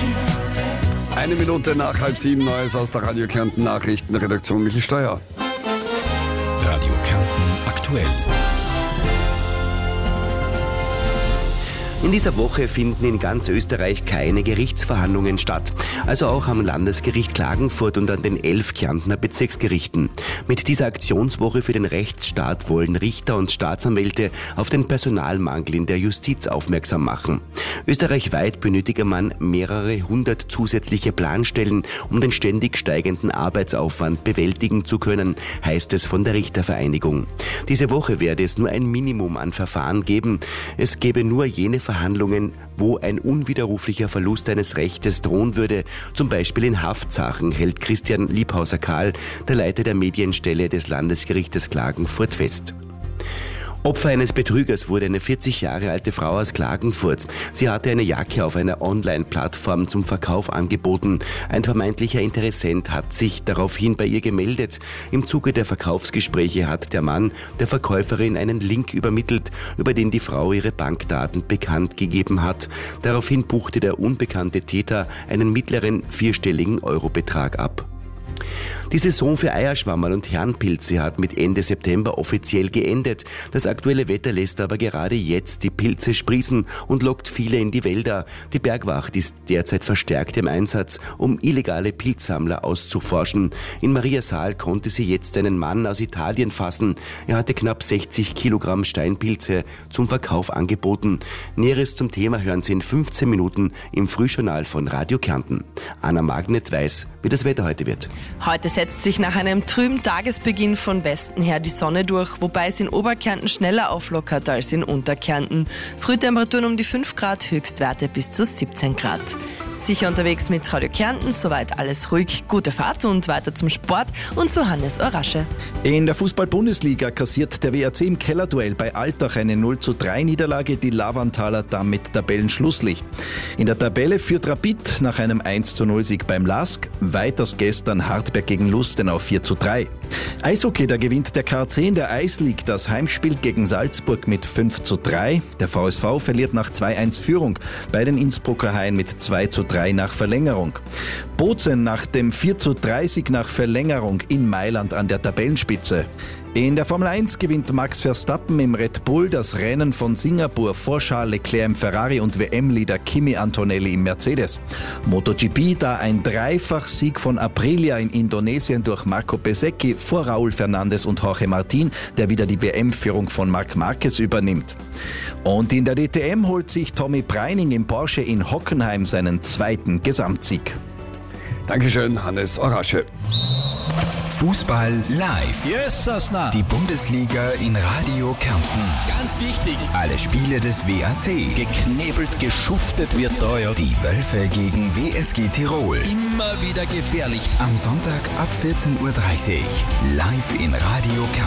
Eine Minute nach 6:30, Neues aus der Radio Kärnten Nachrichtenredaktion. Michael Steuer. Radio Kärnten aktuell. In dieser Woche finden in ganz Österreich keine Gerichtsverhandlungen statt. Also auch am Landesgericht Klagenfurt und an den 11 Kärntner Bezirksgerichten. Mit dieser Aktionswoche für den Rechtsstaat wollen Richter und Staatsanwälte auf den Personalmangel in der Justiz aufmerksam machen. Österreichweit benötige man mehrere hundert zusätzliche Planstellen, um den ständig steigenden Arbeitsaufwand bewältigen zu können, heißt es von der Richtervereinigung. Diese Woche werde es nur ein Minimum an Verfahren geben. Es gebe nur jene Verhandlungen, wo ein unwiderruflicher Verlust eines Rechtes drohen würde, zum Beispiel in Haftsachen, hält Christian Liebhauser-Kahl, der Leiter der Medienstelle des Landesgerichtes Klagenfurt, fest. Opfer eines Betrügers wurde eine 40 Jahre alte Frau aus Klagenfurt. Sie hatte eine Jacke auf einer Online-Plattform zum Verkauf angeboten. Ein vermeintlicher Interessent hat sich daraufhin bei ihr gemeldet. Im Zuge der Verkaufsgespräche hat der Mann der Verkäuferin einen Link übermittelt, über den die Frau ihre Bankdaten bekannt gegeben hat. Daraufhin buchte der unbekannte Täter einen mittleren vierstelligen Eurobetrag ab. Die Saison für Eierschwammerl und Herrenpilze hat mit Ende September offiziell geendet. Das aktuelle Wetter lässt aber gerade jetzt die Pilze sprießen und lockt viele in die Wälder. Die Bergwacht ist derzeit verstärkt im Einsatz, um illegale Pilzsammler auszuforschen. In Mariasaal konnte sie jetzt einen Mann aus Italien fassen. Er hatte knapp 60 Kilogramm Steinpilze zum Verkauf angeboten. Näheres zum Thema hören Sie in 15 Minuten im Frühjournal von Radio Kärnten. Anna Magnet weiß, wie das Wetter heute wird. Heute setzt sich nach einem trüben Tagesbeginn von Westen her die Sonne durch, wobei es in Oberkärnten schneller auflockert als in Unterkärnten. Frühtemperaturen um die 5 Grad, Höchstwerte bis zu 17 Grad. Sicher unterwegs mit Radio Kärnten, soweit alles ruhig, gute Fahrt und weiter zum Sport und zu Hannes Orasche. In der Fußball-Bundesliga kassiert der WRC im Kellerduell bei Altach eine 0:3 Niederlage, die Lavanthaler damit Tabellenschlusslicht. In der Tabelle führt Rapid nach einem 1:0 Sieg beim LASK, weiters gestern Hartberg gegen Lustenau 4:3. Eishockey, da gewinnt der KC in der Ice League das Heimspiel gegen Salzburg mit 5:3. Der VSV verliert nach 2:1 Führung bei den Innsbrucker Haien mit 2:3 nach Verlängerung. Bozen nach dem 4:3 Sieg nach Verlängerung in Mailand an der Tabellenspitze. In der Formel 1 gewinnt Max Verstappen im Red Bull das Rennen von Singapur vor Charles Leclerc im Ferrari und WM-Leader Kimi Antonelli im Mercedes. MotoGP, da ein Dreifach-Sieg von Aprilia in Indonesien durch Marco Bezzecchi vor Raúl Fernandez und Jorge Martin, der wieder die WM-Führung von Marc Marquez übernimmt. Und in der DTM holt sich Tommy Preining im Porsche in Hockenheim seinen zweiten Gesamtsieg. Dankeschön, Hannes Orasche. Fußball live. Yes, Sasna. Die Bundesliga in Radio Kärnten. Ganz wichtig. Alle Spiele des WAC. Geknebelt, geschuftet wird da, ja. Die Wölfe gegen WSG Tirol. Immer wieder gefährlich. Am Sonntag ab 14:30 Uhr. Live in Radio Kärnten.